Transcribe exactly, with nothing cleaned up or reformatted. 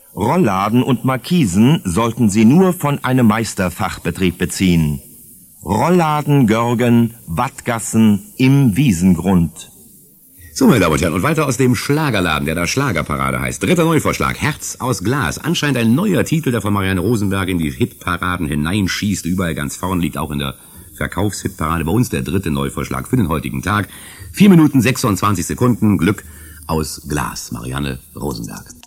Rollladen und Markisen sollten Sie nur von einem Meisterfachbetrieb beziehen. Rollladen Görgen, Wattgassen im Wiesengrund. So, meine Damen und Herren, und weiter aus dem Schlagerladen, der da Schlagerparade heißt. Dritter Neuvorschlag, Herz aus Glas. Anscheinend ein neuer Titel, der von Marianne Rosenberg in die Hitparaden hineinschießt. Überall ganz vorn, liegt auch in der Verkaufshitparade. Bei uns der dritte Neuvorschlag für den heutigen Tag. Vier Minuten sechsundzwanzig Sekunden, Glück aus Glas. Marianne Rosenberg.